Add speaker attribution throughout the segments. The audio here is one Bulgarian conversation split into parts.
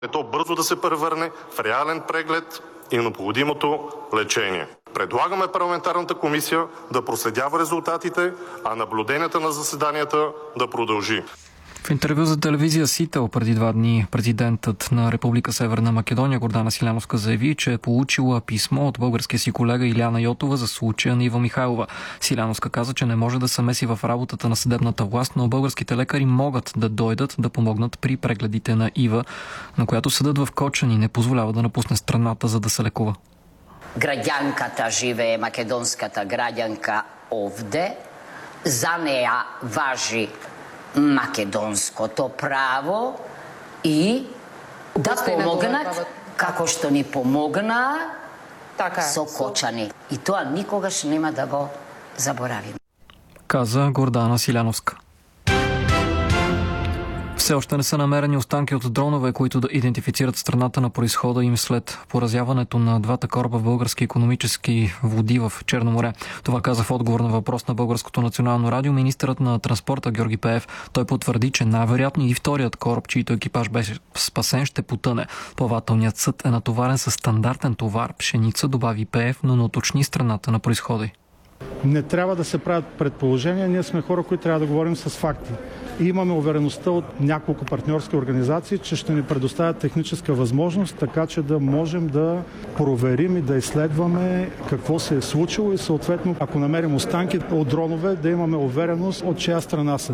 Speaker 1: То бързо да се превърне в реален преглед и необходимото лечение. Предлагаме парламентарната комисия да проследява резултатите, а наблюденията на заседанията да продължи.
Speaker 2: В интервю за телевизия Сител преди 2 дни президентът на Република Северна Македония Гордана Силяновска заяви, че е получила писмо от българския си колега Иляна Йотова за случая на Ива Михайлова. Силяновска каза, че не може да се меси в работата на съдебната власт, но българските лекари могат да дойдат да помогнат при прегледите на Ива, на която съдът в Кочани не позволява да напусне страната, за да се лекува.
Speaker 3: Градянката живее, македонската градянка овде, за нея важи македонското право и да помогнат како што ни помогна со Кочани. И тоа никогаш нема да го заборавим.
Speaker 2: Каза Гордана Силяновска. Все още не са намерени останки от дронове, които да идентифицират страната на произхода им след поразяването на двата кораба в български икономически води в Черно море. Това каза в отговор на въпрос на Българското национално радио министърът на транспорта Георги Пеев. Той потвърди, че най-вероятно и вторият кораб, чийто екипаж беше спасен, ще потъне. Плавателният съд е натоварен със стандартен товар пшеница, добави Пеев, но не уточни страната на произхода.
Speaker 4: Не трябва да се правят предположения, ние сме хора, които трябва да говорим с факти. И имаме увереността от няколко партньорски организации, че ще ни предоставят техническа възможност, така че да можем да проверим и да изследваме какво се е случило и съответно, ако намерим останки от дронове, да имаме увереност от чия страна са.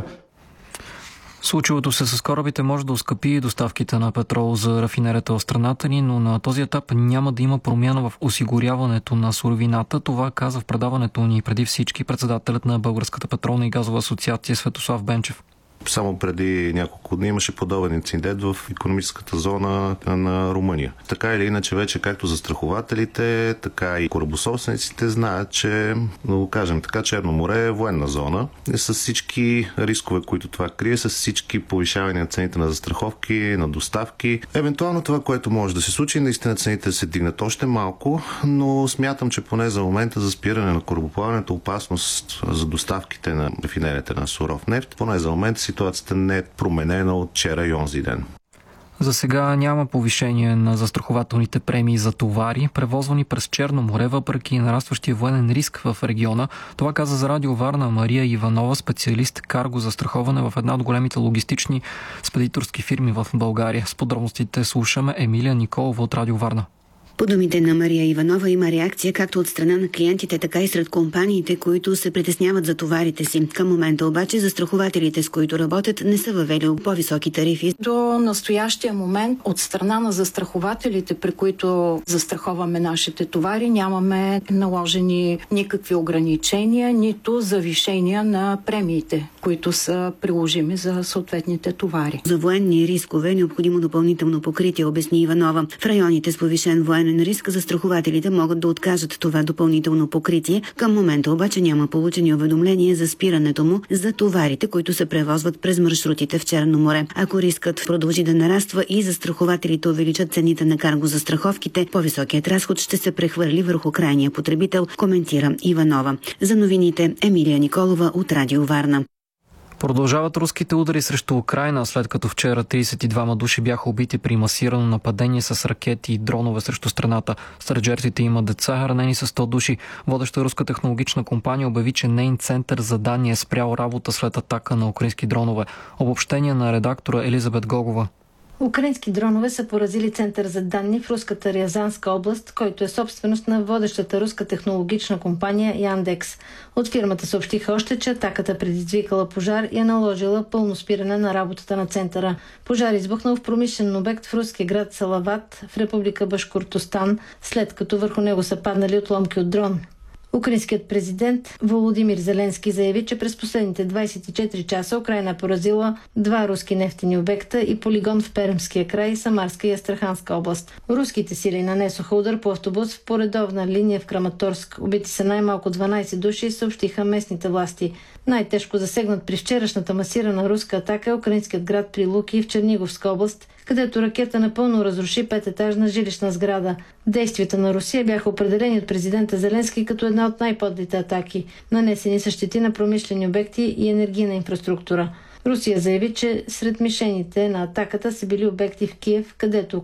Speaker 2: Случилото се с корабите може да оскъпи доставките на петрол за рафинерията в страната ни, но на този етап няма да има промяна в осигуряването на суровината. Това каза в предаването ни преди всички председателят на Българската петролна и газова асоциация Светослав Бенчев.
Speaker 5: Само преди няколко дни имаше подобен инцидент в икономическата зона на Румъния. Така или иначе вече както застрахователите, така и корабособствениците знаят, че, да го кажем така, Черно море е военна зона и с всички рискове, които това крие, с всички повишавания на цените на застраховки, на доставки. Евентуално това, което може да се случи, наистина цените се дигнат още малко, но смятам, че поне за момента за спиране на корабоплаването, опасност за доставките на рафинерията на суров нефт, поне за момента ситуацията не е променена от вчера и онзи ден.
Speaker 2: За сега няма повишение на застрахователните премии за товари, превозвани през Черно море, въпреки нарастващия военен риск в региона. Това каза за Радио Варна Мария Иванова, специалист карго застраховане в една от големите логистични спедиторски фирми в България. С подробностите слушаме Емилия Николова от Радио Варна.
Speaker 6: По думите на Мария Иванова има реакция както от страна на клиентите, така и сред компаниите, които се притесняват за товарите си. Към момента обаче застрахователите, с които работят, не са въвели по-високи тарифи.
Speaker 7: До настоящия момент от страна на застрахователите, при които застраховаме нашите товари, нямаме наложени никакви ограничения, нито завишения на премиите, които са приложими за съответните товари.
Speaker 6: За военни рискове е необходимо допълнително покритие, обясни Иванова. В районите с повишен военен риск застрахователите могат да откажат това допълнително покритие. Към момента обаче няма получени уведомления за спирането му за товарите, които се превозват през маршрутите в Черно море. Ако рискът продължи да нараства и застрахователите увеличат цените на карго застраховките, по-високият разход ще се прехвърли върху крайния потребител, коментира Иванова. За новините Емилия Николова от Радио Варна.
Speaker 2: Продължават руските удари срещу Украйна, след като вчера 32 души бяха убити при масирано нападение с ракети и дронове срещу страната. Сред жертвите има деца, ранени с 100 души. Водеща руска технологична компания обяви, че нейн център за данни е спрял работа след атака на украински дронове. Обобщение на редактора Елизабет Гогова.
Speaker 8: Украински дронове са поразили център за данни в руската Рязанска област, който е собственост на водещата руска технологична компания Яндекс. От фирмата съобщиха още, че атаката предизвикала пожар и е наложила пълно спиране на работата на центъра. Пожар избухнал в промишлен обект в руския град Салават в Република Башкортостан, след като върху него са паднали отломки от дрон. Украинският президент Володимир Зеленски заяви, че през последните 24 часа Украйна е поразила 2 руски нефтени обекта и полигон в Пермския край, Самарска и Астраханска област. Руските сили нанесоха удар по автобус в поредовна линия в Краматорск. Убити са най-малко 12 души, съобщиха местните власти. Най-тежко засегнат при вчерашната масирана руска атака е украинският град Прилуки в Черниговска област, където ракета напълно разруши 5-етажна жилищна сграда. Действията на Русия бяха определени от президента Зеленски като една от най-подлите атаки. Нанесени са щети на промишлени обекти и енергийна инфраструктура. Русия заяви, че сред мишените на атаката са били обекти в Киев, където